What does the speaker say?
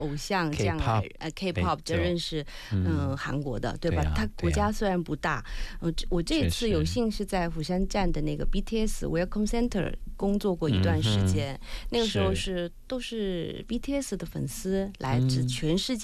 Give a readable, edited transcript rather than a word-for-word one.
偶像这样来K-pop 就认识韩国的，对吧？他国家虽然不大，我这一次有幸是在釜山站的那个 BTS Welcome Center 工作过一段时间，那个时候是都是 BTS 的粉丝来自全世界